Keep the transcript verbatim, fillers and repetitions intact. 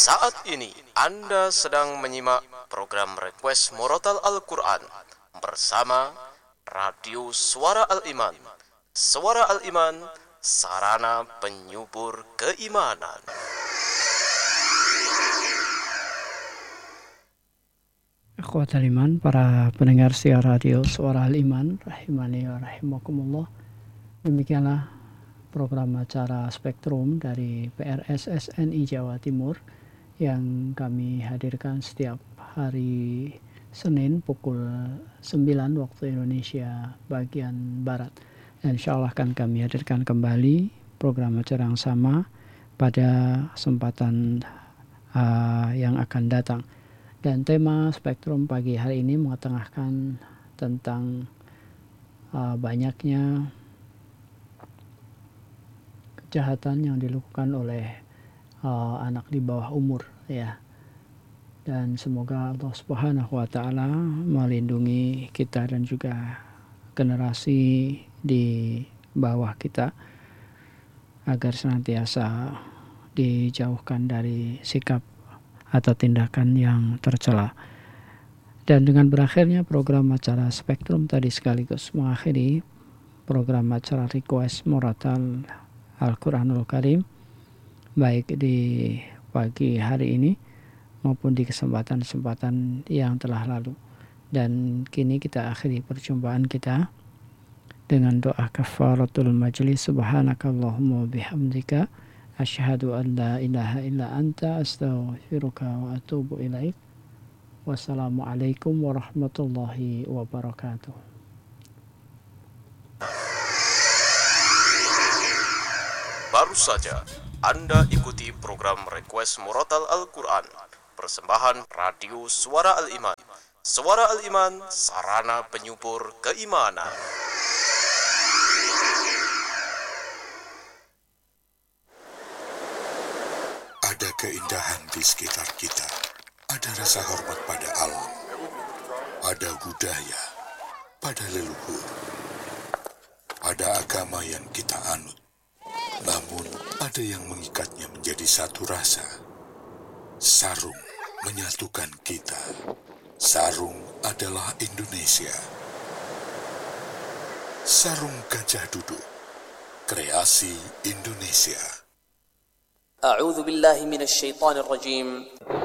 Saat ini Anda sedang menyimak program Request Murotal Al-Quran bersama Radio Suara Al-Iman. Suara Al-Iman, sarana penyubur keimanan. Akhwatal iman, para pendengar siar radio Suara Al-Iman, rahimani wa rahimakumullah. Demikianlah program acara Spektrum dari P R S S N I Jawa Timur yang kami hadirkan setiap hari Senin pukul sembilan waktu Indonesia bagian Barat. Insya Allah akan kami hadirkan kembali program acara yang sama pada kesempatan uh, yang akan datang. Dan tema Spektrum pagi hari ini mengetengahkan tentang uh, banyaknya kejahatan yang dilakukan oleh uh, anak di bawah umur, ya. Dan semoga Allah Subhanahu wa taala melindungi kita dan juga generasi di bawah kita agar senantiasa dijauhkan dari sikap atau tindakan yang tercela. Dan dengan berakhirnya program acara Spektrum tadi sekaligus mengakhiri program acara Request Murotal Al-Quranul Karim baik di pagi hari ini maupun di kesempatan-kesempatan yang telah lalu. Dan kini kita akhiri perjumpaan kita dengan doa kafaratul majlis. Subhanakallahumma bihamdika asyhadu an la ilaha illa anta astaghfiruka wa atubu ilaik. Wassalamualaikum warahmatullahi wabarakatuh. Baru saja Anda ikuti program Request Murotal Al-Quran persembahan Radio Suara Al-Iman. Suara Al-Iman, sarana penyubur keimanan. Ada keindahan di sekitar kita. Ada rasa hormat pada alam. Ada budaya pada leluhur. Ada agama yang kita anut. Namun ada yang mengikatnya menjadi satu rasa. Sarung menyatukan kita. Sarung adalah Indonesia. Sarung Gajah Duduk, kreasi Indonesia. A'udzu billahi minasy syaithanir rajim.